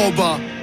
roba.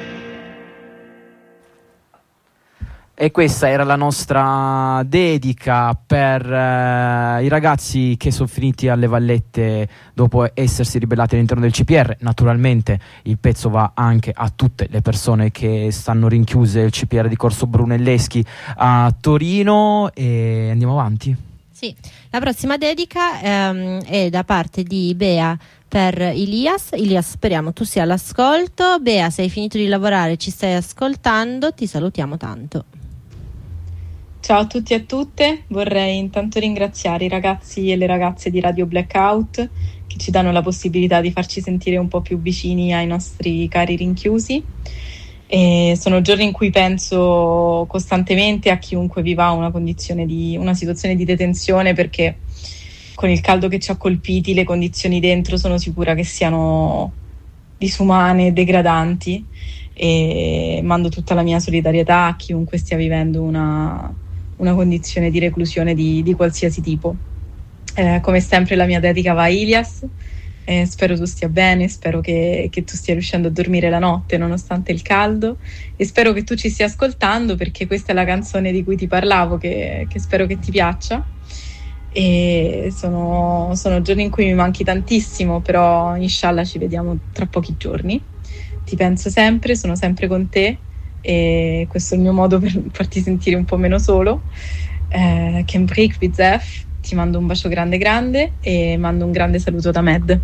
E questa era la nostra dedica per i ragazzi che sono finiti alle Vallette dopo essersi ribellati all'interno del CPR. Naturalmente il pezzo va anche a tutte le persone che stanno rinchiuse al CPR di Corso Brunelleschi a Torino. E andiamo avanti. Sì, la prossima dedica è da parte di Bea per Ilias. Ilias, speriamo tu sia all'ascolto. Bea, se hai finito di lavorare, ci stai ascoltando, ti salutiamo tanto. Ciao a tutti e a tutte, vorrei intanto ringraziare i ragazzi e le ragazze di Radio Blackout che ci danno la possibilità di farci sentire un po' più vicini ai nostri cari rinchiusi. E sono giorni in cui penso costantemente a chiunque viva una situazione di detenzione, perché con il caldo che ci ha colpiti le condizioni dentro sono sicura che siano disumane e degradanti, e mando tutta la mia solidarietà a chiunque stia vivendo una condizione di reclusione di qualsiasi tipo. Come sempre la mia dedica va a Ilias. Spero tu stia bene, spero che tu stia riuscendo a dormire la notte nonostante il caldo, e spero che tu ci stia ascoltando, perché questa è la canzone di cui ti parlavo, che spero che ti piaccia. E sono giorni in cui mi manchi tantissimo, però inshallah ci vediamo tra pochi giorni. Ti penso sempre, sono sempre con te, e questo è il mio modo per farti sentire un po' meno solo. Kembrik Bizef, ti mando un bacio grande e mando un grande saluto da Med.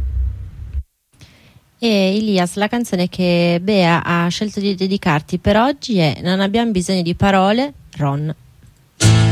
E Ilias, la canzone che Bea ha scelto di dedicarti per oggi è Non abbiamo bisogno di parole, Ron.